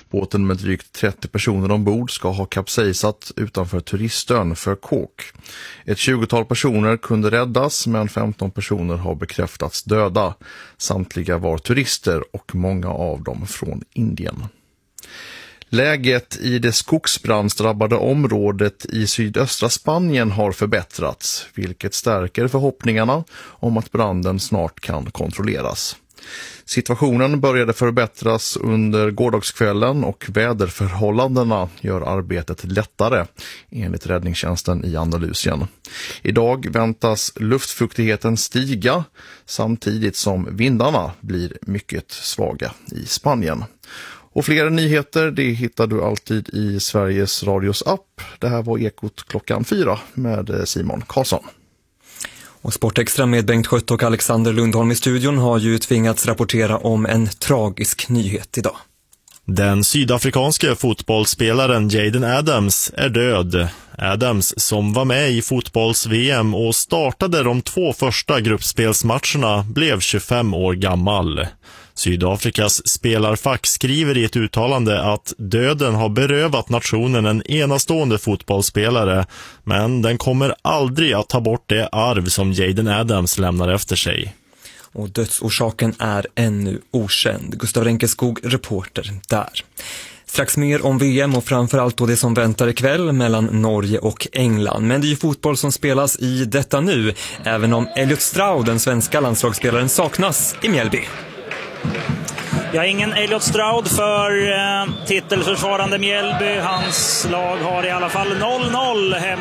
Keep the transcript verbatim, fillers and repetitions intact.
Båten med drygt trettio personer ombord ska ha kapsejsat utanför turistön för Kåk. Ett tjugotal personer kunde räddas, men femton personer har bekräftats döda. Samtliga var turister och många av dem från Indien. Läget i det skogsbrandsdrabbade området i sydöstra Spanien har förbättrats, vilket stärker förhoppningarna om att branden snart kan kontrolleras. Situationen började förbättras under gårdagskvällen och väderförhållandena gör arbetet lättare, enligt räddningstjänsten i Andalusien. Idag väntas luftfuktigheten stiga samtidigt som vindarna blir mycket svaga i Spanien. Och fler nyheter det hittar du alltid i Sveriges Radios app. Det här var Ekot klockan fyra med Simon Karlsson. Och Sportextra med Bengt Skött och Alexander Lundholm i studion har ju tvingats rapportera om en tragisk nyhet idag. Den sydafrikanske fotbollsspelaren Jaden Adams är död. Adams, som var med i fotbolls-V M och startade de två första gruppspelsmatcherna, blev tjugofem år gammal. Sydafrikas spelarfack skriver i ett uttalande att döden har berövat nationen en enastående fotbollsspelare, men den kommer aldrig att ta bort det arv som Jaden Adams lämnar efter sig. Och dödsorsaken är ännu okänd. Gustav Renkeskog, reporter där. Strax mer om V M och framförallt då det som väntar ikväll mellan Norge och England. Men det är ju fotboll som spelas i detta nu, även om Elliot Stroud, den svenska landslagsspelaren, saknas i Mjällby. Jag har ingen Elliot Stroud för eh, titelförsvarande Mjällby. Hans lag har i alla fall noll noll hemma.